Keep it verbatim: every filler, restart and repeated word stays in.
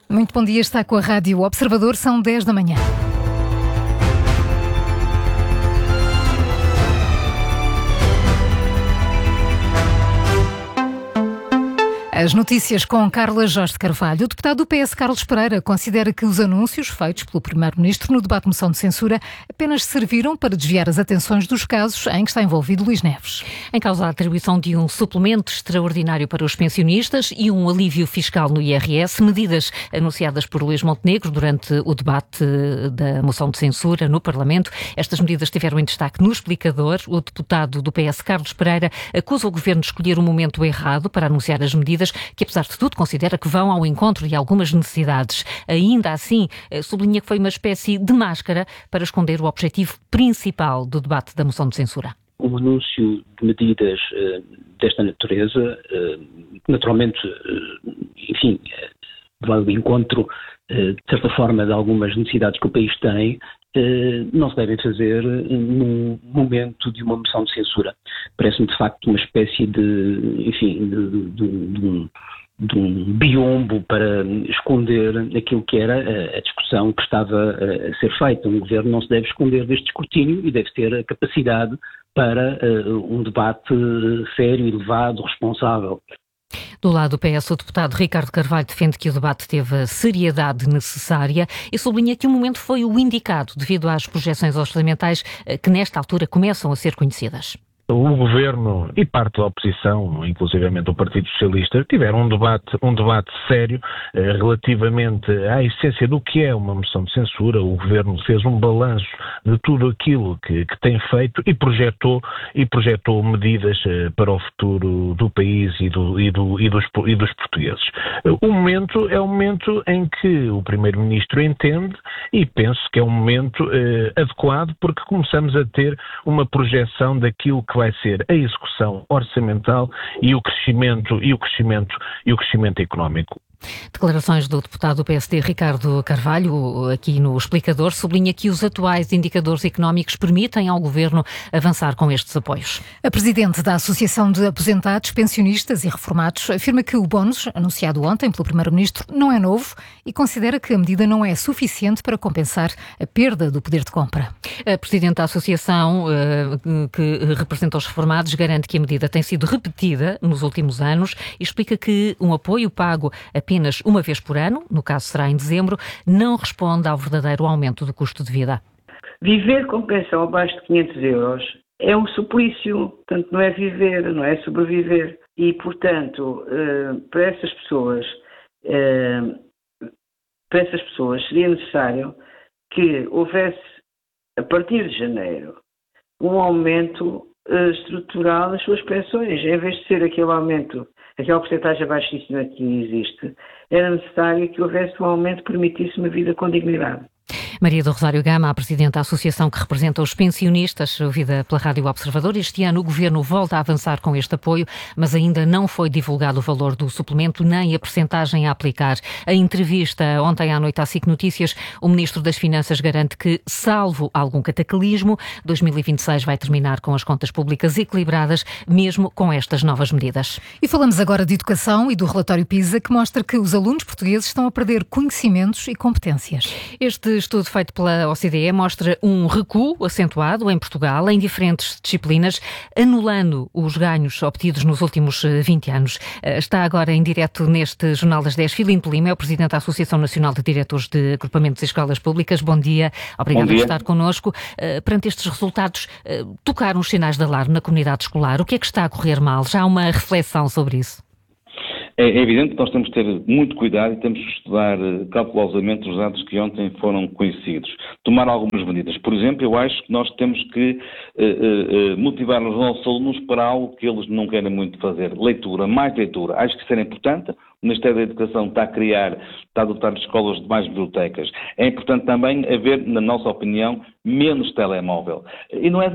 Muito bom dia, está com a Rádio Observador, são dez da manhã. As notícias com Carla Jorge de Carvalho. O deputado do P S, Carlos Pereira, considera que os anúncios feitos pelo primeiro-ministro no debate de moção de censura apenas serviram para desviar as atenções dos casos em que está envolvido Luís Neves. Em causa a atribuição de um suplemento extraordinário para os pensionistas e um alívio fiscal no I R S, medidas anunciadas por Luís Montenegro durante o debate da moção de censura no Parlamento. Estas medidas tiveram em destaque no explicador. O deputado do P S, Carlos Pereira, acusa o governo de escolher o momento errado para anunciar as medidas, que apesar de tudo considera que vão ao encontro de algumas necessidades. Ainda assim, sublinha que foi uma espécie de máscara para esconder o objetivo principal do debate da moção de censura. Um anúncio de medidas uh, desta natureza, uh, naturalmente, uh, enfim, uh, vai ao encontro, uh, de certa forma, de algumas necessidades que o país tem, uh, não se devem fazer uh, num momento de uma moção de censura. Parece-me, de facto, uma espécie de, enfim, de, de, de, de, um, de um biombo para esconder aquilo que era a, a discussão que estava a, a ser feita. Um governo não se deve esconder deste escrutínio e deve ter a capacidade para uh, um debate sério, elevado, responsável. Do lado do P S, o deputado Ricardo Carvalho defende que o debate teve a seriedade necessária e sublinha que o momento foi o indicado devido às projeções orçamentais que nesta altura começam a ser conhecidas. O Governo e parte da oposição, inclusivamente o Partido Socialista, tiveram um debate, um debate sério eh, relativamente à essência do que é uma moção de censura. O Governo fez um balanço de tudo aquilo que, que tem feito e projetou, e projetou medidas eh, para o futuro do país e, do, e, do, e, dos, e dos portugueses. O momento é o momento em que o Primeiro-Ministro entende e penso que é um momento eh, adequado, porque começamos a ter uma projeção daquilo que vai ser a execução orçamental e o crescimento e o crescimento e o crescimento económico. Declarações do deputado do P S D Ricardo Carvalho, aqui no explicador, sublinha que os atuais indicadores económicos permitem ao Governo avançar com estes apoios. A presidente da Associação de Aposentados, Pensionistas e Reformados afirma que o bónus, anunciado ontem pelo Primeiro-Ministro, não é novo e considera que a medida não é suficiente para compensar a perda do poder de compra. A presidente da Associação, que representa os reformados, garante que a medida tem sido repetida nos últimos anos e explica que um apoio pago a apenas uma vez por ano, no caso será em dezembro, não responde ao verdadeiro aumento do custo de vida. Viver com pensão abaixo de quinhentos euros é um suplício, portanto não é viver, não é sobreviver. E, portanto, para essas pessoas, para essas pessoas seria necessário que houvesse, a partir de janeiro, um aumento estrutural das suas pensões, em vez de ser aquele aumento, aquela porcentagem baixíssima que existe, era necessário que houvesse um aumento que permitisse uma vida com dignidade. Maria do Rosário Gama, a presidente da associação que representa os pensionistas, ouvida pela Rádio Observador. Este ano o Governo volta a avançar com este apoio, mas ainda não foi divulgado o valor do suplemento nem a percentagem a aplicar. Em entrevista ontem à noite à S I C Notícias, o Ministro das Finanças garante que, salvo algum cataclismo, dois mil e vinte e seis vai terminar com as contas públicas equilibradas, mesmo com estas novas medidas. E falamos agora de educação e do relatório PISA, que mostra que os alunos portugueses estão a perder conhecimentos e competências. Este estudo feito pela O C D E mostra um recuo acentuado em Portugal em diferentes disciplinas, anulando os ganhos obtidos nos últimos vinte anos. Está agora em direto neste Jornal das dez, Filipe Lima, é o Presidente da Associação Nacional de Diretores de Agrupamentos e Escolas Públicas. Bom dia, obrigado por estar connosco. Uh, perante estes resultados, uh, tocaram os sinais de alarme na comunidade escolar. O que é que está a correr mal? Já há uma reflexão sobre isso? É evidente que nós temos que ter muito cuidado e temos que estudar calculosamente os dados que ontem foram conhecidos. Tomar algumas medidas. Por exemplo, eu acho que nós temos que uh, uh, motivar os nossos alunos para algo que eles não querem muito fazer. Leitura, mais leitura. Acho que isso era importante. O Ministério da Educação está a criar, está a dotar de escolas de mais bibliotecas. É importante também haver, na nossa opinião, menos telemóvel. E não é